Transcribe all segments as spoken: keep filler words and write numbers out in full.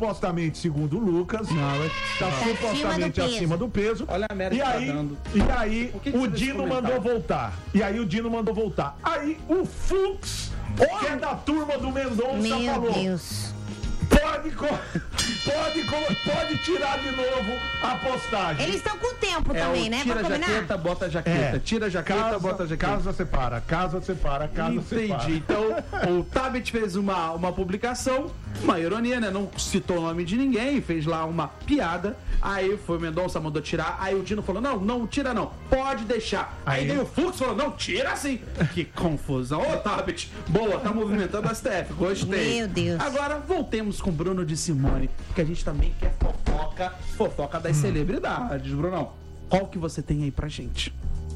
supostamente, segundo o Lucas, Não, tá tá supostamente acima do peso. Olha a merda e que tá aí, dando. E aí, que que o você Dino deixa mandou comentar? voltar. E aí, o Dino mandou voltar. Aí, o Fux, que é da turma do Mendonça, Meu falou... Deus. Pode, co- pode, co- pode tirar de novo a postagem. Eles estão com tempo É também, o né? tira Pra a combinar? jaqueta, bota a jaqueta. É. Tira a jaqueta, Casa, bota a jaqueta. casa separa, casa separa, casa separa. Entendi. Então, o Tabet fez uma, uma publicação, uma ironia, né? Não citou o nome de ninguém, fez lá uma piada. Aí foi o Mendonça, mandou tirar. Aí o Dino falou: não, não tira não, pode deixar. Aí, Aí- veio o Fux falou: não, tira sim. Que confusão. Ô, Tabet, boa, tá movimentando a S T F, gostei. Meu Deus. Agora voltemos com Bruno de Simone, porque a gente também quer fofoca, fofoca das celebridades, Brunão. Qual que você tem aí pra gente?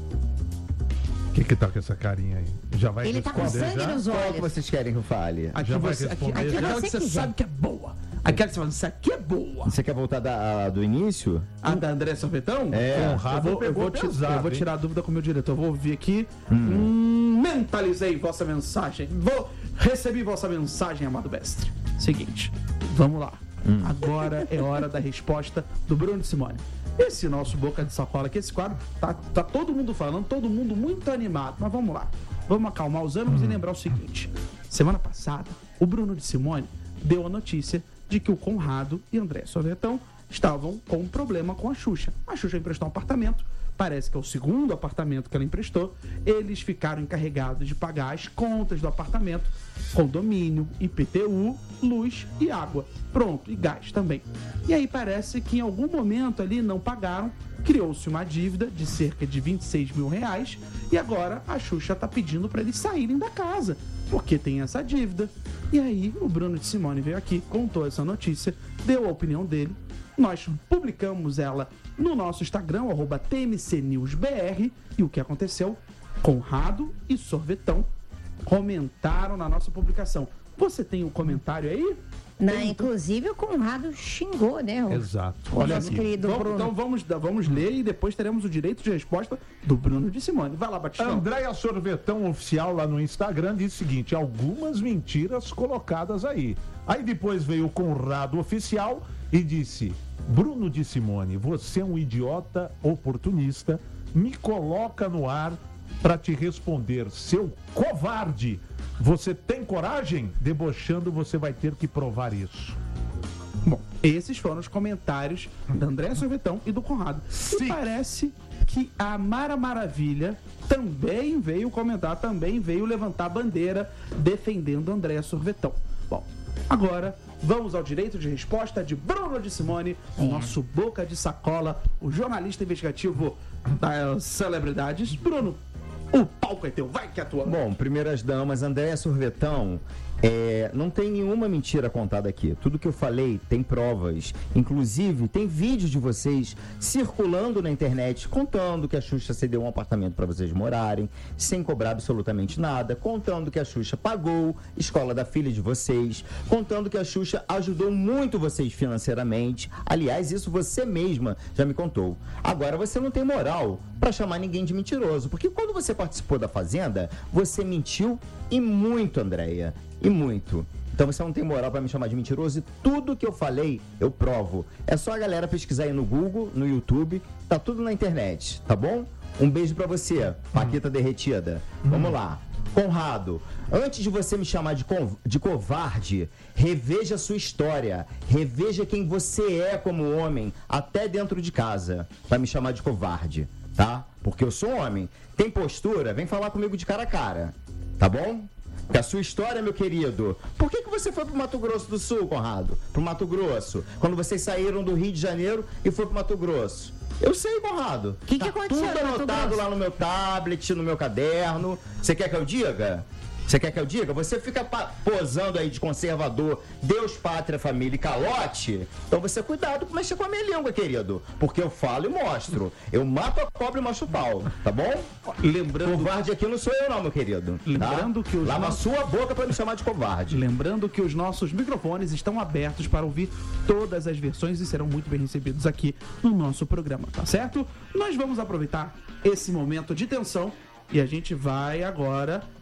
O que que tá com essa carinha aí? Já vai Ele tá com responder sangue já? nos Qual que olhos. vocês querem que eu fale? Aqui Já vai você, aqui, responder, aqui, já? aquela que Você você quiser. sabe que é boa. Aquela que você fala, isso aqui é boa. Você quer voltar da, do início? A da André Sorvetão? É. Conrado eu vou, eu pegou vou, ti- pesado, eu vou hein? tirar a dúvida com o meu diretor. Eu vou ouvir aqui. Hum, mentalizei vossa mensagem. Vou recebi vossa mensagem, amado mestre. Seguinte, vamos lá. Agora é hora da resposta do Bruno de Simone. Esse nosso Boca de Sacola aqui, esse quadro, tá, tá todo mundo falando, todo mundo muito animado. Mas vamos lá. Vamos acalmar os ânimos e lembrar o seguinte. Semana passada, o Bruno de Simone deu a notícia de que o Conrado e André Sorvetão estavam com um problema com a Xuxa. A Xuxa emprestou um apartamento, parece que é o segundo apartamento que ela emprestou. Eles ficaram encarregados de pagar as contas do apartamento, condomínio, I P T U, luz e água. Pronto, e gás também. E aí parece que em algum momento ali não pagaram, criou-se uma dívida de cerca de vinte e seis mil reais e agora a Xuxa está pedindo para eles saírem da casa, porque tem essa dívida. E aí o Bruno de Simone veio aqui, contou essa notícia, deu a opinião dele. Nós publicamos ela no nosso Instagram, arroba T M C News B R. E o que aconteceu? Conrado e Sorvetão comentaram na nossa publicação. Você tem um comentário aí? Na, Tem- inclusive o Conrado xingou, né? O, Exato. o Olha nosso aqui. querido Vamos- Bruno. então vamos, vamos ler e depois teremos o direito de resposta do Bruno de Simone. Vai lá, Batistão. Andréia Sorvetão Oficial lá no Instagram disse o seguinte: algumas mentiras colocadas aí. Aí depois veio o Conrado Oficial e disse: Bruno de Simone, você é um idiota oportunista, me coloca no ar para te responder, seu covarde. Você tem coragem? Debochando, você vai ter que provar isso. Bom, esses foram os comentários da André Sorvetão e do Conrado. Sim. E parece que a Mara Maravilha também veio comentar, também veio levantar a bandeira defendendo André Sorvetão. Bom, agora vamos ao direito de resposta de Bruno de Simone, o nosso boca de sacola, o jornalista investigativo das celebridades. Bruno, o palco é teu, vai que é tua. Bom, primeiras damas, Andréa Sorvetão, é, não tem nenhuma mentira contada aqui. Tudo que eu falei tem provas. Inclusive, tem vídeo de vocês circulando na internet contando que a Xuxa cedeu um apartamento para vocês morarem, sem cobrar absolutamente nada, contando que a Xuxa pagou a escola da filha de vocês, contando que a Xuxa ajudou muito vocês financeiramente. Aliás, isso você mesma já me contou. Agora, você não tem moral para chamar ninguém de mentiroso, porque quando você participou da Fazenda, você mentiu e muito, Andréia. E muito. Então você não tem moral pra me chamar de mentiroso e tudo que eu falei, eu provo. É só a galera pesquisar aí no Google, no YouTube, tá tudo na internet, tá bom? Um beijo pra você, Paquita derretida. Vamos lá. Conrado, antes de você me chamar de, co- de covarde, reveja a sua história, reveja quem você é como homem, até dentro de casa, pra me chamar de covarde, tá? Porque eu sou homem. Tem postura? Vem falar comigo de cara a cara, tá bom? Que a sua história, meu querido. Por que, que você foi pro Mato Grosso do Sul, Conrado? Pro Mato Grosso. Quando vocês saíram do Rio de Janeiro e foi pro Mato Grosso. Eu sei, Conrado. Que que tá aconteceu tudo no Mato anotado Grosso? lá no meu tablet, no meu caderno. Você quer que eu diga? Você quer que eu diga? Você fica pa- posando aí de conservador, Deus, pátria, família e calote. Então você cuidado com mexer com a minha língua, querido. Porque eu falo e mostro. Eu mato a cobra e mostro o pau. Tá bom? Lembrando, Covarde aqui não sou eu não, meu querido. Tá? Lembrando que os Lava a nossos- sua boca pra me chamar de covarde. Lembrando que os nossos microfones estão abertos para ouvir todas as versões e serão muito bem recebidos aqui no nosso programa, tá certo? Nós vamos aproveitar esse momento de tensão e a gente vai agora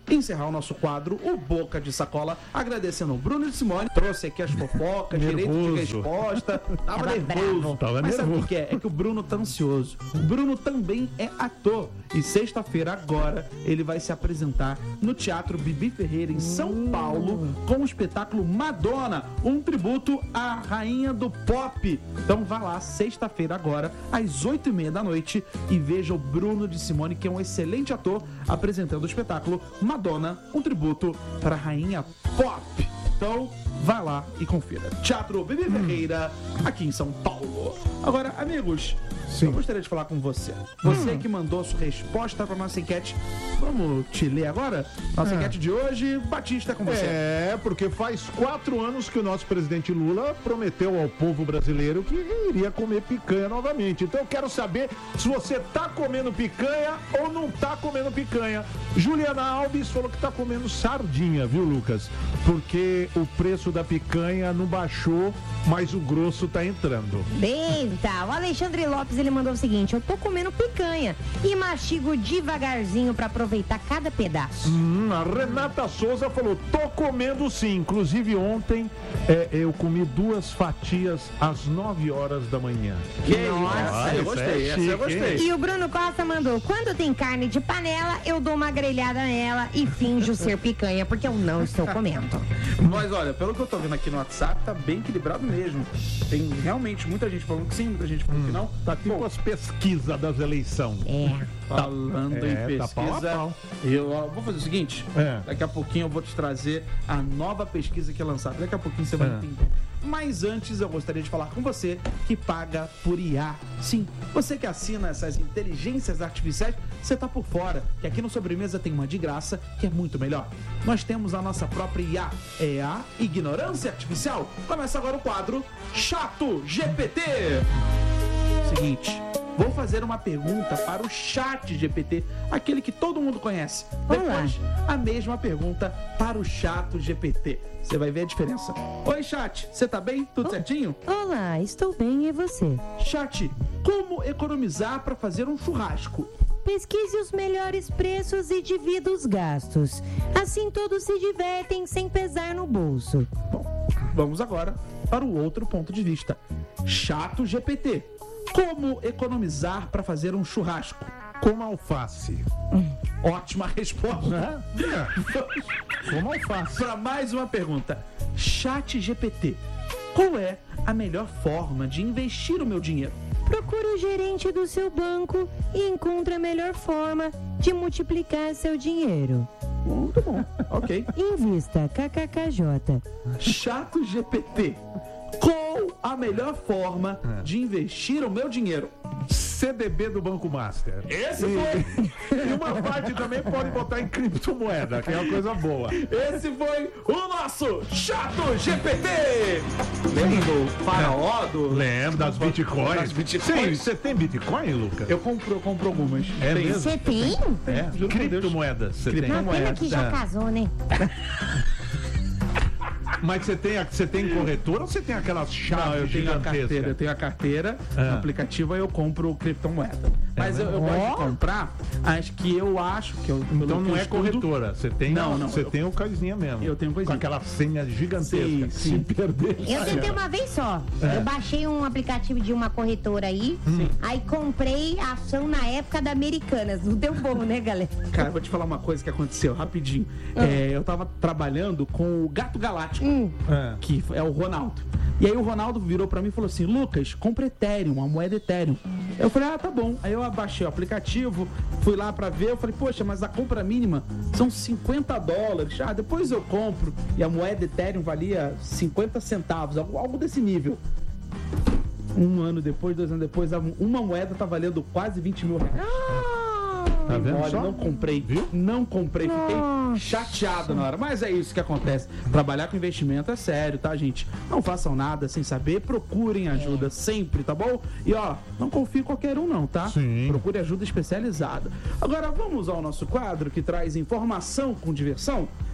encerrar o nosso quadro, o Boca de Sacola, agradecendo o Bruno de Simone, trouxe aqui as fofocas, direito de resposta, tava, Tava nervoso. bravo. Tava Mas sabe o nervoso. que é? É que o Bruno tá ansioso. O Bruno também é ator. E sexta-feira, agora, ele vai se apresentar no Teatro Bibi Ferreira, em São Paulo, com o espetáculo Madonna, um tributo à rainha do pop. Então vá lá, sexta-feira, agora, às oito e meia da noite, e veja o Bruno de Simone, que é um excelente ator, apresentando o espetáculo Madonna, um tributo para a rainha pop. Então, vai lá e confira. Teatro Bibi Ferreira, aqui em São Paulo. Agora, amigos, Sim. eu gostaria de falar com você. Você Hum. que mandou a sua resposta para nossa enquete. Vamos te ler agora? Nossa Ah. enquete de hoje, Batista, é com você. É, porque faz quatro anos que o nosso presidente Lula prometeu ao povo brasileiro que iria comer picanha novamente. Então eu quero saber se você tá comendo picanha ou não tá comendo picanha. Juliana Alves falou que tá comendo sardinha, viu, Lucas? Porque o preço da picanha não baixou, mas o grosso tá entrando. Eita, o Alexandre Lopes, ele mandou o seguinte: eu tô comendo picanha e mastigo devagarzinho pra aproveitar cada pedaço. Hum, a Renata Souza falou, tô comendo sim. Inclusive ontem é, eu comi duas fatias às nove horas da manhã. Que Nossa. essa eu gostei, Essa é essa eu chique, gostei. E o Bruno Costa mandou: quando tem carne de panela, eu dou uma grelhada nela e finjo ser picanha, porque eu não estou comendo. Mas olha, pelo que eu tô vendo aqui no WhatsApp, tá bem equilibrado mesmo. Tem realmente muita gente falando que sim, muita gente falando que não. Tá tipo Bom, as pesquisas das eleições. É. falando É, em tá pau a pesquisa, pau. eu ó, vou fazer o seguinte, É. daqui a pouquinho eu vou te trazer a nova pesquisa que é lançada. Daqui a pouquinho você vai É. entender. Mas antes eu gostaria de falar com você que paga por I A. Sim, você que assina essas inteligências artificiais, você tá por fora, que aqui no Sobremesa tem uma de graça que é muito melhor. Nós temos a nossa própria I A, é a Ignorância Artificial. Começa agora o quadro Chato G P T. Seguinte, vou fazer uma pergunta para o Chat G P T, aquele que todo mundo conhece. Depois, a mesma pergunta para o Chato G P T. Você vai ver a diferença. Oi, Chat, você tá bem? Tudo certinho? Olá, estou bem, e você? Chat, como economizar para fazer um churrasco? Pesquise os melhores preços e divida os gastos. Assim todos se divertem sem pesar no bolso. Bom, vamos agora para o outro ponto de vista. Chato G P T, como economizar para fazer um churrasco? Como alface. Ótima resposta. Né? É. Como alface. Para mais uma pergunta. Chat G P T, qual é a melhor forma de investir o meu dinheiro? Procure o gerente do seu banco e encontre a melhor forma de multiplicar seu dinheiro. Muito bom. Ok. Invista, kkkj. Chato G P T, qual a melhor forma de investir o meu dinheiro? C D B do Banco Master. Esse foi, E uma parte também pode botar em criptomoeda, que é uma coisa boa. esse foi o nosso Chato G P T. Lembra do faraó do... Lembra das bitcoins? Das bitcoins. Sim, você tem bitcoin, Lucas? Eu compro, eu compro algumas. É Tem. mesmo? Você tem? É, Juro por Deus. criptomoedas você tem. Uma pena que já É. casou, né? Mas você tem, você tem corretora ou você tem aquelas chaves Não, eu tenho a carteira, eu gigantescas? tenho a carteira, Ah. no aplicativo aí eu compro criptomoeda. Mas eu, eu mesmo? gosto de Ó. comprar as que eu acho que eu pelo Então que não eu é estudo, corretora, você tem, Não, não, você eu- tem o coisinha mesmo. Eu tenho coisinha. Com aquela senha gigantesca. Sim, Se sim. perder. Eu tentei uma vez só. Eu baixei um aplicativo de uma corretora aí, aí comprei a ação na época da Americanas. Não deu bom, né, galera? Cara, eu vou te falar uma coisa que aconteceu rapidinho. É, eu tava trabalhando com o Gato Galáctico, É. que é o Ronaldo. E aí o Ronaldo virou pra mim e falou assim: Lucas, compra Ethereum, a moeda Ethereum. Eu falei, ah, tá bom. Aí eu abaixei o aplicativo, fui lá pra ver, eu falei, poxa, mas a compra mínima são cinquenta dólares. Ah, depois eu compro. E a moeda Ethereum valia cinquenta centavos, algo, algo desse nível. Um ano depois, dois anos depois, a- uma moeda tá valendo quase vinte mil reais. Tá vendo Olha, só? não comprei, Viu? Não comprei, fiquei Nossa. chateado na hora. Mas é isso que acontece. Trabalhar com investimento é sério, tá, gente? Não façam nada sem saber, procurem ajuda sempre, tá bom? E ó, não confie em qualquer um não, tá? Sim. Procure ajuda especializada. Agora vamos ao nosso quadro que traz informação com diversão.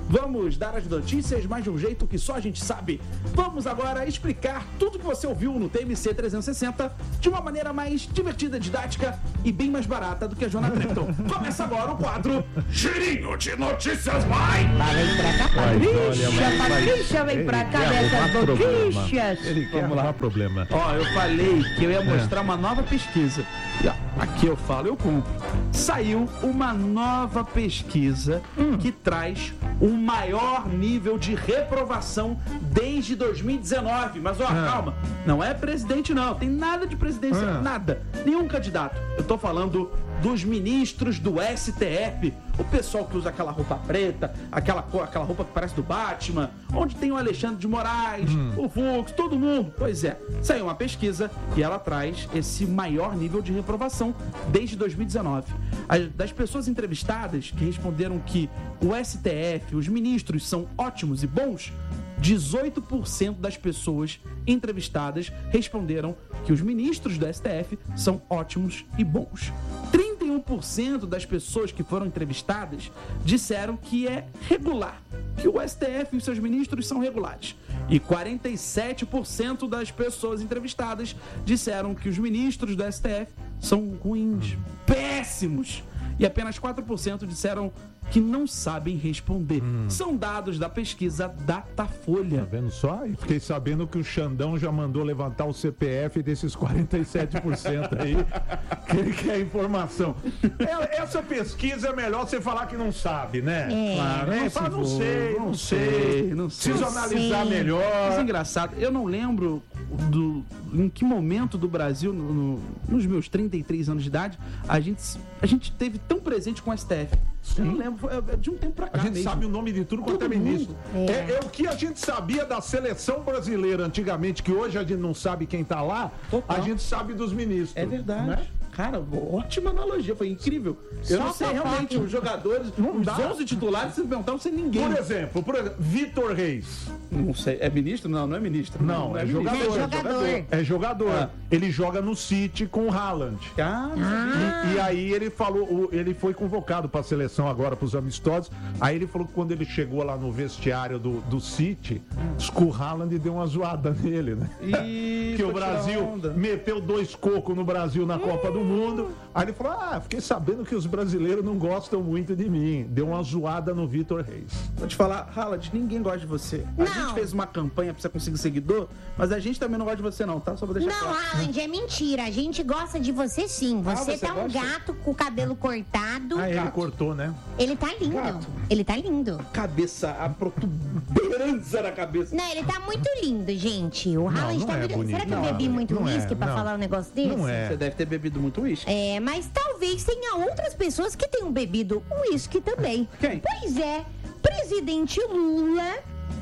Vamos dar as notícias, mas de um jeito que só a gente sabe. Vamos agora explicar tudo que você ouviu no T M C trezentos e sessenta de uma maneira mais divertida, didática e bem mais barata do que a Joana Trepton. Começa agora o quadro Girinho de Notícias, vai! Vem pra cá, Patrícia, Patrícia, vem pra cá dessas notícias. Ele quer arrumar problema. Ó, eu falei que eu ia mostrar uma nova pesquisa. E, ó, aqui eu falo, eu compro. Saiu uma nova pesquisa hum. que traz o maior nível de reprovação desde dois mil e dezenove. Mas, ó, ah. calma, não é presidente não, tem nada de presidência, ah. nada. Nenhum candidato. Eu tô falando dos ministros do S T F, o pessoal que usa aquela roupa preta, aquela, aquela roupa que parece do Batman, onde tem o Alexandre de Moraes, hum. o Fux, todo mundo. Pois é, saiu uma pesquisa e ela traz esse maior nível de reprovação desde dois mil e dezenove. As, das pessoas entrevistadas que responderam que o S T F, os ministros são ótimos e bons, dezoito por cento das pessoas entrevistadas responderam que os ministros do S T F são ótimos e bons. trinta e um por cento das pessoas que foram entrevistadas disseram que é regular, que o S T F e os seus ministros são regulares. E quarenta e sete por cento das pessoas entrevistadas disseram que os ministros do S T F são ruins, péssimos. E apenas quatro por cento disseram que não sabem responder. Hum. São dados da pesquisa Datafolha. Tá vendo só? E fiquei sabendo que o Xandão já mandou levantar o C P F desses quarenta e sete por cento aí, que ele quer informação. Essa pesquisa é melhor você falar que não sabe, né? É. Claro, é, fala, não sei, não, não sei, sei, não sei. Preciso analisar sei. melhor. Mas é engraçado, eu não lembro do, em que momento do Brasil, no, no, nos meus trinta e três anos de idade, a gente, a gente teve tão presente com o S T F. Sim. Eu não lembro, foi de um tempo pra cá A gente mesmo. sabe o nome de tudo quanto é ministro. É. É, é o que a gente sabia da seleção brasileira antigamente, que hoje a gente não sabe quem tá lá, Total. a gente sabe dos ministros. É verdade. Né? Cara, ótima analogia, foi incrível. Eu Só não sei realmente, os jogadores, não os dá. onze titulares, se perguntaram sem ninguém. Por exemplo, por exemplo, Vitor Reis. Não sei, é ministro? Não, não é ministro. Não, não é, é jogador. É jogador. É jogador. Ah. Ele joga no City com o Haaland. Ah, ah. E, e aí ele falou, ele foi convocado para a seleção agora, para os amistosos. Aí ele falou que quando ele chegou lá no vestiário do, do City, o Haaland deu uma zoada nele, né? E que o Brasil meteu dois cocos no Brasil na Copa do Mundo. Aí ele falou, ah, fiquei sabendo que os brasileiros não gostam muito de mim. Deu uma zoada no Vitor Reis. Vou te falar, Haaland, ninguém gosta de você. A não. gente fez uma campanha pra você conseguir seguidor, mas a gente também não gosta de você não, tá? Só pra deixar não, claro. Não, Haaland, é mentira. A gente gosta de você sim. Você, ah, você tá gosta? um gato com o cabelo cortado. Ah, ele gato. cortou, né? Ele tá lindo. Gato. Ele tá lindo. Cabeça, a protuberância na cabeça. Não, ele tá muito lindo, gente. O Haaland não, não tá é muito... bonito. Será que eu não, bebi muito uísque é, pra não. falar um negócio desse? Não é. Você deve ter bebido muito uísque. É, mas talvez tenha outras pessoas que tenham bebido uísque também. Quem? Pois é, presidente Lula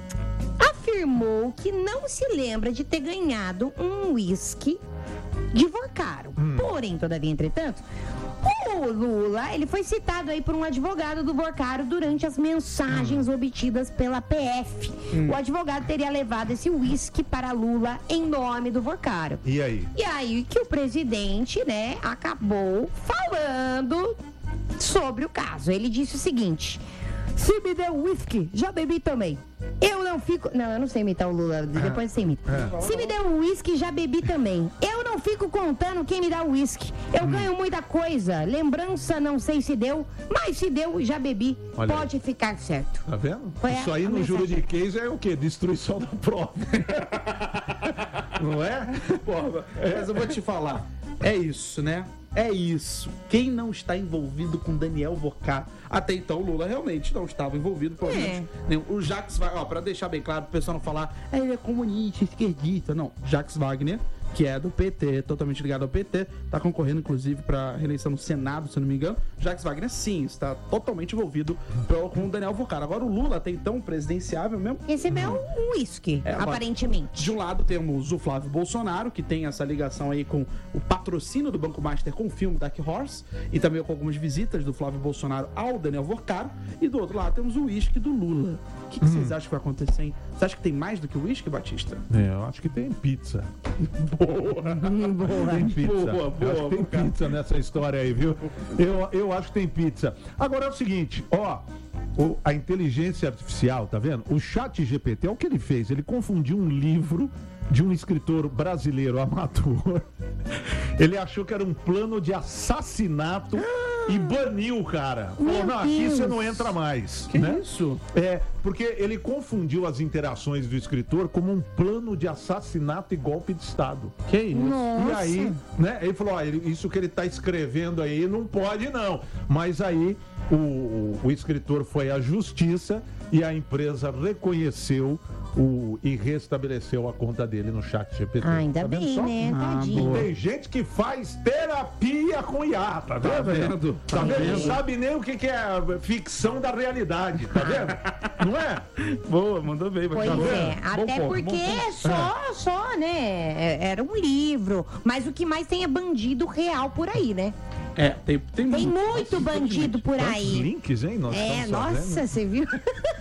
afirmou que não se lembra de ter ganhado um uísque de Vorcaro. Hum. Porém, todavia, entretanto, o Lula, ele foi citado aí por um advogado do Vorcaro durante as mensagens hum. obtidas pela P F. Hum. O advogado teria levado esse uísque para Lula em nome do Vorcaro. E aí? E aí que o presidente, né, acabou falando sobre o caso. Ele disse o seguinte: se me deu uísque, já bebi também. Eu não fico... Não, eu não sei imitar o Lula. Depois você imita. É. Se me deu uísque, já bebi também. Eu não fico contando quem me dá uísque. Eu hum. ganho muita coisa. Lembrança, não sei se deu, mas se deu, já bebi. Olha Pode aí. ficar certo. Tá vendo? Foi Isso a, aí a no mensagem. juridiquês é o quê? Destruição da prova. Não é? Porra, mas eu vou te falar. É isso, né? É isso. Quem não está envolvido com Daniel Vorcaro? Até então, o Lula realmente não estava envolvido, pelo menos. É. O Jacques Wagner, ó, pra deixar bem claro, pro pessoal não falar, ah, ele é comunista, esquerdista. Não, Jacques Wagner, que é do P T, totalmente ligado ao P T, tá concorrendo, inclusive, pra reeleição no Senado, se não me engano. Jacques Wagner, sim, está totalmente envolvido pro, com o Daniel Vorcaro. Agora, o Lula, até então, presidenciável mesmo. Recebeu um uísque, é, aparentemente. De um lado, temos o Flávio Bolsonaro, que tem essa ligação aí com o patrocínio do Banco Master com o filme Dark Horse, e também com algumas visitas do Flávio Bolsonaro ao Daniel Vorcaro. E do outro lado, temos o uísque do Lula. O que, que hum. vocês acham que vai acontecer, hein? Você acha que tem mais do que o uísque, Batista? É, eu acho que tem pizza. Boa! boa, tem pizza. Boa, boa, eu acho que tem pizza nessa história aí, viu? Eu, eu acho que tem pizza. Agora é o seguinte, ó. o, a inteligência artificial, tá vendo? O chat G P T, é o que ele fez. Ele confundiu um livro de um escritor brasileiro amador. Ele achou que era um plano de assassinato e baniu o cara. Falou, Meu não, aqui Deus. você não entra mais. Que né? isso? É, porque ele confundiu as interações do escritor como um plano de assassinato e golpe de Estado. Que isso? Nossa. E aí, né, ele falou, ó, ele- isso que ele tá escrevendo aí não pode não. Mas aí o, o, o escritor foi à justiça e a empresa reconheceu o, e restabeleceu a conta dele no chat G P T. Ah, ainda Tá vendo bem, só? né? Ah, Tadinho. boa. Tem gente que faz terapia com I A, tá vendo? Tá vendo? Tá Tá vendo? Não vendo? sabe nem o que, que é ficção da realidade, tá vendo? Não é? Boa, mandou bem. Pois tá vendo? é, Bom até ponto, porque bom ponto. é só, só, né? é- Era um livro. Mas o que mais tem é bandido real por aí, né? É, tem, tem, Tem muito. muito bandido por Quantos aí. links, hein? Nós É, estamos nossa, sabendo. você viu?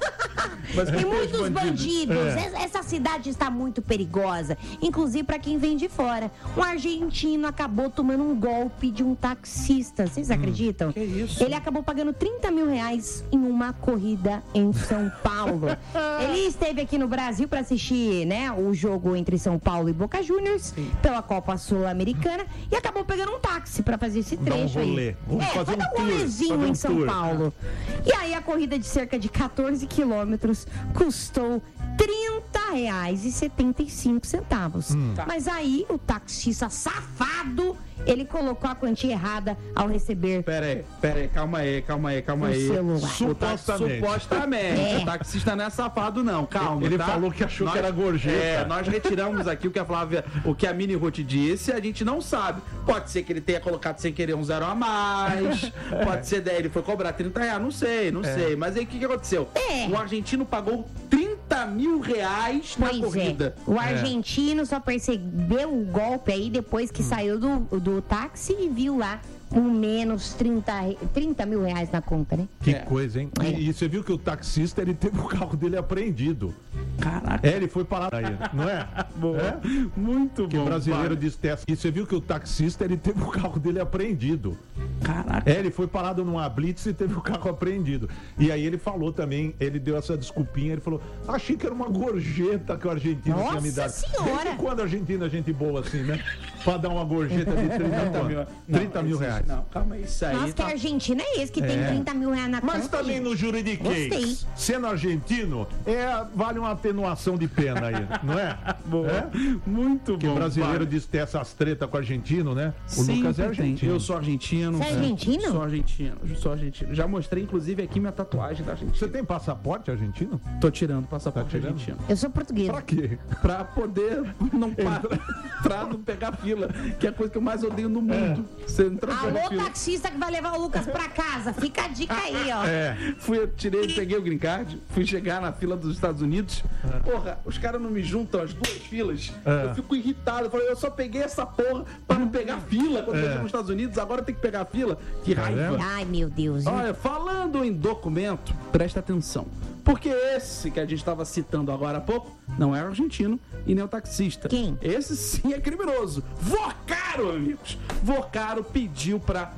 Mas Tem tem muitos bandidos. bandidos. É. Essa- Essa cidade está muito perigosa. Inclusive para quem vem de fora. Um argentino acabou tomando um golpe de um taxista. Vocês acreditam? que isso? Ele acabou pagando trinta mil reais em uma corrida em São Paulo. Ele esteve aqui no Brasil para assistir, né, o jogo entre São Paulo e Boca Juniors pela Copa Sul-Americana e acabou pegando um táxi para fazer esse Dar um trecho aí. rolê. Vamos é, fazer foi um dar um tour, rolezinho fazer um em São tour. Paulo. E aí a corrida de cerca de quatorze quilômetros custou trinta reais e setenta e cinco centavos. Hum. Tá. Mas aí o taxista safado, ele colocou a quantia errada ao receber Pera aí, pera aí, calma aí, calma aí, calma o aí. celular. O taxi- Supostamente. supostamente. É. O taxista não é safado, não. Calma. Ele tá? falou que achou Nós- que era gorjeta. É, nós retiramos aqui o que a Flávia, o que a Mini Ruth disse, a gente não sabe. Pode ser que ele tenha colocado sem querer um zero a mais. Pode ser daí ele foi cobrar trinta reais, não sei, não sei. Mas aí o que, que aconteceu? É. O argentino pagou trinta mil reais na Pois corrida. é. O argentino só percebeu o golpe aí depois Hum. que saiu do, do táxi e viu lá um menos trinta, re- trinta mil reais na conta, né? Que É. coisa, hein? E, e você viu que o taxista, ele teve o carro dele apreendido. Caraca. É, ele foi parar aí, não é? Boa. É? Muito Que bom. o brasileiro vai. disse teste. E você viu que o taxista, ele teve o carro dele apreendido. Caraca. É, ele foi parado numa blitz e teve o carro apreendido. E aí ele falou também, ele deu essa desculpinha, ele falou, achei que era uma gorjeta que o argentino tinha me Nossa dado. Senhora! Desde quando a Argentina é gente boa assim, né? Pra dar uma gorjeta de trinta mil, trinta mil existe, reais. Não, calma aí, isso aí. Nossa, que tá- Argentina é esse que tem É. trinta mil reais na conta? Mas também no juridiquês, Gostei. sendo argentino, é, vale uma atenuação de pena aí, não é? Boa. É? Muito Que bom. o brasileiro vai. diz ter essas tretas com o argentino, né? O Sempre Lucas é tem. argentino. Eu sou argentino. Você é argentino? Sou argentino. Sou argentino. Já mostrei, inclusive, aqui minha tatuagem da Argentina. Você tem passaporte argentino? Tô tirando o passaporte Tá tirando? argentino. Eu sou portuguesa. Pra quê? Pra poder não parar, pra não pegar fila, que é a coisa que eu mais odeio no mundo. Você entra pela Alô, fila. taxista que vai levar o Lucas pra casa. Fica a dica aí, ó. É. Fui, eu tirei, peguei o green card, fui chegar na fila dos Estados Unidos. Porra, os caras não me juntam as duas filas. É. Eu fico irritado. Eu falei, eu só peguei essa porra pra não pegar fila quando eu chego nos Estados Unidos, agora tem que pegar a fila. Que raiva. Caramba. Ai, meu Deus. Olha, falando em documento, presta atenção. Porque esse que a gente estava citando agora há pouco não é argentino e nem o taxista. Quem? Esse sim é criminoso. Vocaro, amigos. Vocaro pediu pra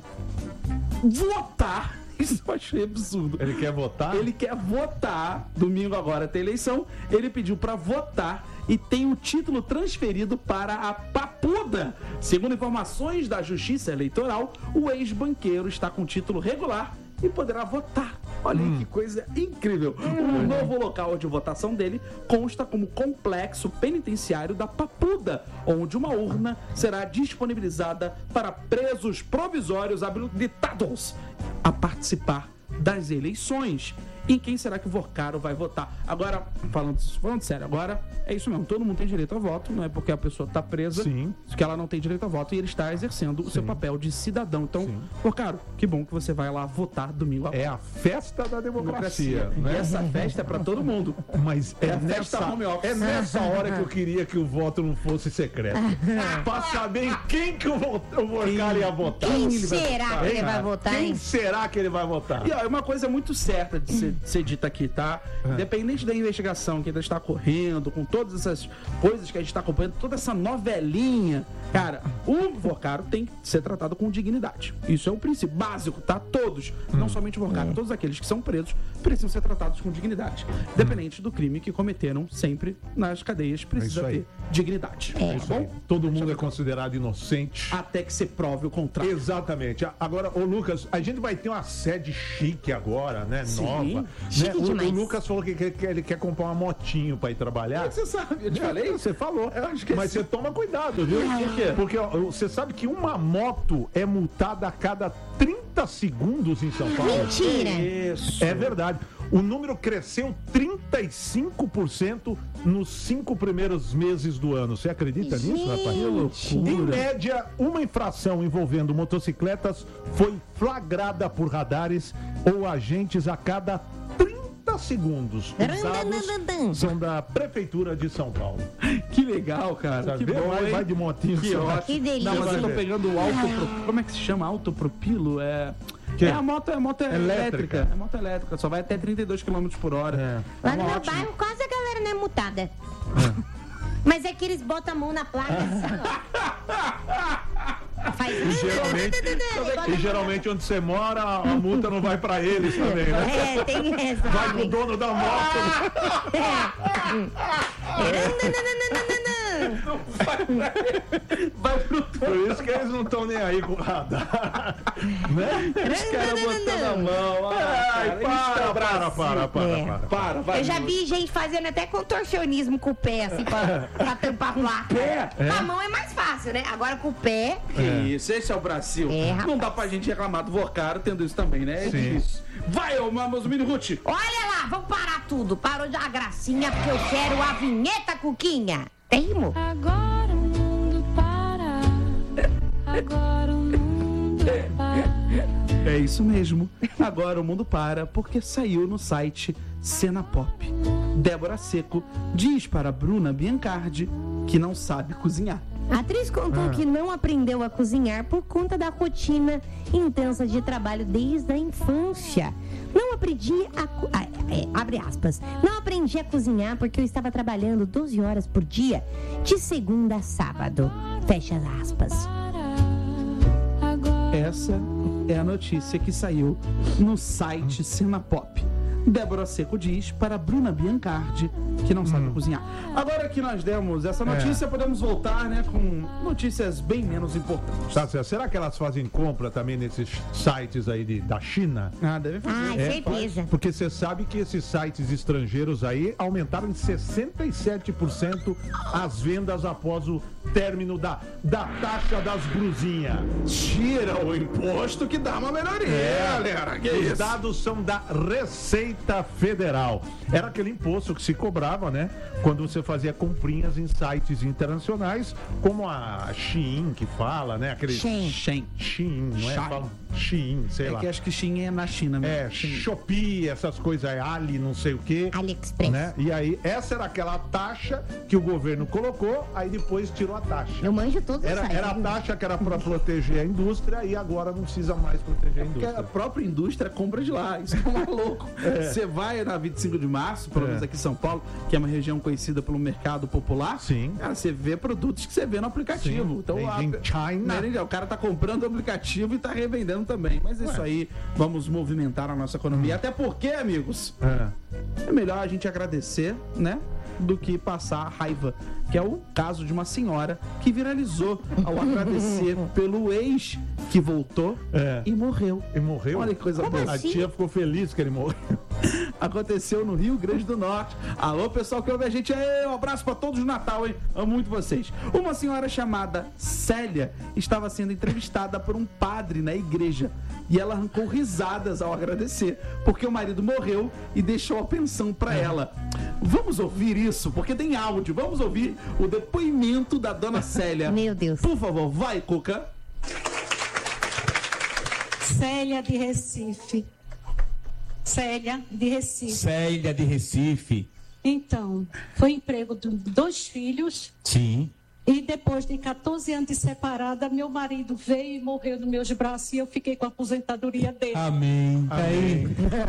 votar. Isso eu achei absurdo. Ele quer votar? Ele quer votar. Domingo agora tem eleição. Ele pediu pra votar e tem o título transferido para a Papuda. Segundo informações da Justiça Eleitoral, o ex-banqueiro está com título regular e poderá votar. Olha aí que coisa incrível. O novo local de votação dele consta como complexo penitenciário da Papuda, onde uma urna será disponibilizada para presos provisórios habilitados a participar das eleições. Em quem será que o Vocaro vai votar? Agora, falando, falando sério, agora é isso mesmo. Todo mundo tem direito ao voto, não é porque a pessoa está presa Sim. que ela não tem direito ao voto e ele está exercendo o seu papel de cidadão. Então, Sim. Vocaro, que bom que você vai lá votar domingo agora. É a festa da democracia, E né? essa festa é pra todo mundo. Mas é, É a nessa, festa home office. é nessa hora que eu queria que o voto não fosse secreto. Pra saber em quem que o, vo- o Vocaro ia votar. Quem ele vai será votar, que ele hein? vai votar, Quem hein? será que ele vai votar? E ó, é uma coisa muito certa de se, ser dita aqui, tá? É. Independente da investigação que ainda está correndo, com todas essas coisas que a gente está acompanhando, toda essa novelinha, cara, o Vocaro tem que ser tratado com dignidade. Isso é o princípio básico, tá? Todos, não somente o Vocaro, todos aqueles que são presos precisam ser tratados com dignidade. Independente do crime que cometeram, sempre nas cadeias precisa É isso aí. ter dignidade. É. Tá bom? Todo mundo é considerado inocente. Até que se prove o contrário. Exatamente. Agora, ô Lucas, a gente vai ter uma sede chique agora, né? Sim. Nova. Né? Chique O, o demais. Lucas falou que, que- que ele quer comprar uma motinho pra ir trabalhar. Você sabe, eu te falei? Você falou. Eu acho que Mas sim. você toma cuidado, viu? Por quê? Porque ó, você sabe que uma moto é multada a cada trinta segundos em São Paulo? Mentira. Isso. É verdade. O número cresceu trinta e cinco por cento nos cinco primeiros meses do ano. Você acredita nisso, rapaz? Que loucura. Em média, uma infração envolvendo motocicletas foi flagrada por radares ou agentes a cada trinta segundos. Os dados são da Prefeitura de São Paulo. Que legal, cara. Sabe? Que bom, vai, hein? vai de motinho. Que você vai. ótimo. Que delícia. Não, mas eu tô Vai ver. pegando o autopropilo. Como é que se chama? Autopropilo? É... Que? É a moto, é a moto elétrica. Elétrica. É moto elétrica. Só vai até trinta e dois quilômetros por hora. É. Lá É no uma meu ótima. bairro quase a galera não é mutada. Mas é que eles botam a mão na placa assim, ó. Faz E geralmente, e geralmente onde você mora, a a multa não vai pra eles também, né? É, tem essa. Vai pro também. dono da moto. Vai pro Por isso que eles não estão nem aí com o radar. Né? Os caras botando a mão. Ah, Ai, cara, para, eles para, para, para, É. para. Para, vai. Eu já vi gente fazendo até contorcionismo com o pé, assim, pra, pra tampar a placa. pé? Com a mão é mais fácil, né? Agora com o pé. Que isso, esse é o Brasil. É, rapaz. Não dá pra gente reclamar do Vocaro tendo isso também, né? É Sim. difícil. Vai, ô meus mini Ruth. Olha lá, vamos parar tudo. Parou de uma gracinha, porque eu quero a vinheta, Cuquinha. Tem rimo? Agora o mundo para. Agora o mundo para. É isso mesmo. Agora o mundo para porque saiu no site Cena Pop. Débora Seco diz para Bruna Biancardi que não sabe cozinhar. A atriz contou que não aprendeu a cozinhar por conta da rotina intensa de trabalho desde a infância. Não aprendi a... co- ah, é, abre aspas. Não aprendi a cozinhar porque eu estava trabalhando doze horas por dia, de segunda a sábado. Fecha aspas. Agora Essa é a notícia que saiu no site Cena Pop. Débora Seco diz para Bruna Biancardi que não sabe cozinhar. Agora que nós demos essa notícia, podemos voltar, né, com notícias bem menos importantes. Tá certo. Será que elas fazem compra também nesses sites aí de, da China? Ah, deve fazer. Ah, É, certeza. Porque você sabe que esses sites estrangeiros aí aumentaram em sessenta e sete por cento as vendas após o término da, da taxa das brusinhas. Tira o imposto que dá uma melhoria, galera. Que Os isso? dados são da Receita Federal. Era aquele imposto que se cobrava, né? Quando você fazia comprinhas em sites internacionais, como a Shein, que fala, né? Aquele Shein. Shein. Shein, não é? Shein. Fala Shein, sei É lá. que acho que Shein é na China mesmo. É, Shein. Shopee, essas coisas, é Ali, não sei o quê. AliExpress. Né? E aí, essa era aquela taxa que o governo colocou, aí depois tirou a taxa. Eu manjo todos os Era, sites. era a taxa que era para proteger a indústria e agora não precisa mais proteger a Porque a indústria. própria indústria compra de lá. Isso é maluco. Você vai na vinte e cinco de março, pelo É. menos aqui em São Paulo, que é uma região conhecida pelo mercado popular. Sim. Cara, você vê produtos que você vê no aplicativo. Sim. Então, Made a- in China. Né, o cara tá comprando o aplicativo e tá revendendo também. Mas isso aí, vamos movimentar a nossa economia. Até porque, amigos, É. é melhor a gente agradecer, né? Do que passar raiva. Que é o caso de uma senhora que viralizou ao agradecer pelo ex que voltou É. e morreu. E morreu? Olha que coisa Como boa. A assim? tia ficou feliz que ele morreu. Aconteceu no Rio Grande do Norte. Alô, pessoal que ouve a gente aí, um abraço pra todos do Natal, hein? Amo muito vocês. Uma senhora chamada Célia estava sendo entrevistada por um padre na igreja e ela arrancou risadas ao agradecer, porque o marido morreu e deixou a pensão pra ela. Vamos ouvir isso, porque tem áudio. Vamos ouvir o depoimento da dona Célia. Meu Deus. Por favor, vai, Cuca. Célia de Recife. Célia de Recife. Célia de Recife. Então, foi emprego de dois filhos Sim. E depois de catorze anos de separada, meu marido veio e morreu nos meus braços e eu fiquei com a aposentadoria dele. Amém. Tá aí.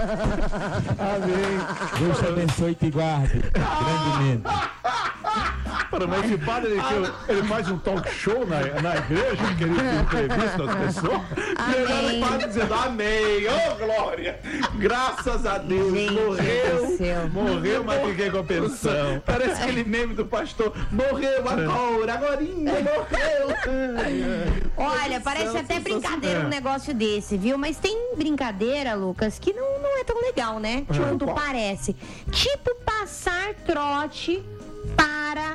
Amém. Deus te abençoe e te guarde. Grandemente. Para, mas esse padre, ele, ele faz um talk show na, na igreja, que ele entrevista as pessoas. E ele padre dizendo amém, ô glória, graças a Deus, Gente morreu, do céu. Morreu, mas fiquei com a pensão. Parece aquele meme do pastor, morreu agora, agorinha, morreu. Olha, parece até brincadeira um negócio desse, viu? Mas tem brincadeira, Lucas, que não, não é tão legal, né? Quanto parece. Tipo passar trote para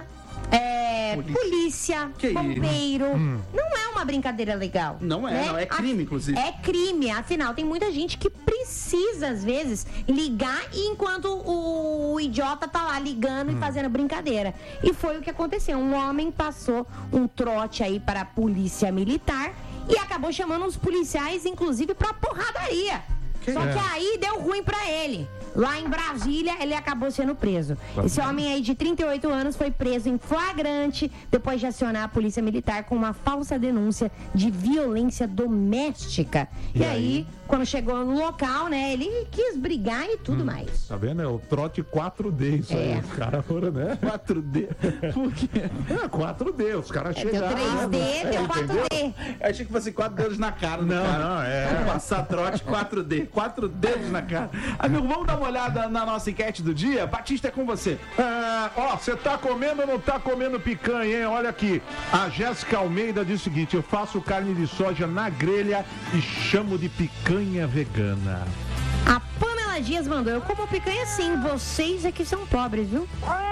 é, Polícia. polícia, Que bombeiro. Não é uma brincadeira legal. Não é, né? não, é crime, inclusive. É crime, afinal, tem muita gente que precisa, às vezes, ligar e enquanto o, o idiota tá lá ligando e fazendo brincadeira. E foi o que aconteceu. Um homem passou um trote aí para a polícia militar e acabou chamando os policiais, inclusive, pra porradaria. Só que aí deu ruim pra ele. Lá em Brasília, ele acabou sendo preso. Esse homem aí de trinta e oito anos foi preso em flagrante depois de acionar a polícia militar com uma falsa denúncia de violência doméstica. E, E aí, aí? quando chegou no local, né, ele quis brigar e tudo mais. Tá vendo? É o trote quatro D isso aí. É. Os caras foram, né? quatro D. Por quê? É, quatro D. Os caras É, deu chegaram. três D, né? deu É, quatro entendeu? D. Eu achei que fosse quatro dedos na cara do Não, cara. não, é. Vamos passar trote quatro D. Quatro dedos na cara. Amigo, vamos dar uma olhada na nossa enquete do dia? Batista, é com você. É, ó, você tá comendo ou não tá comendo picanha, hein? Olha aqui. A Jéssica Almeida diz o seguinte: eu faço carne de soja na grelha e chamo de picanha vegana. A Pamela Dias mandou, eu como picanha sim, vocês é que são pobres, viu?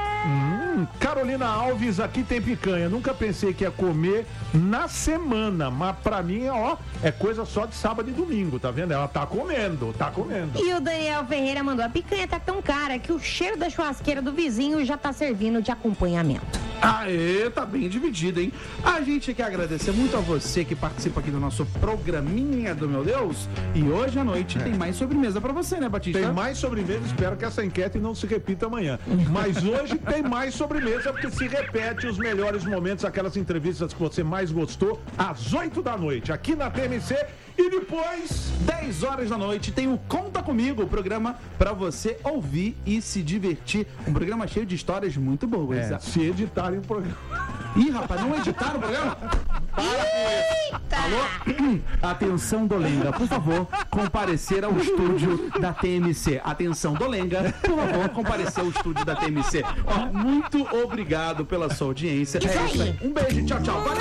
Hum, Carolina Alves, aqui tem picanha. Nunca pensei que ia comer na semana, mas pra mim, ó, é coisa só de sábado e domingo, tá vendo? Ela tá comendo, tá comendo. E o Daniel Ferreira mandou, a picanha tá tão cara que o cheiro da churrasqueira do vizinho já tá servindo de acompanhamento. Aê, tá bem dividido, hein? A gente quer agradecer muito a você que participa aqui do nosso programinha do Meu Deus. E hoje à noite tem mais sobremesa pra você, né, Batista? Tem mais sobremesa, espero que essa enquete não se repita amanhã. Mas hoje tem mais sobremesa, porque se repete os melhores momentos, aquelas entrevistas que você mais gostou, às oito da noite, aqui na T M C. E depois, dez horas da noite, tem o Conta Comigo, o programa pra você ouvir e se divertir. Um programa cheio de histórias muito boas. é, se editarem o programa. Ih, rapaz, não editaram o programa? Para com isso. Alô? Atenção, Dolenga, por favor, comparecer ao estúdio da T M C. Atenção, Dolenga, por favor, comparecer ao estúdio da T M C. Ó, muito obrigado pela sua audiência. Isso aí. Um beijo, tchau, tchau. Valeu.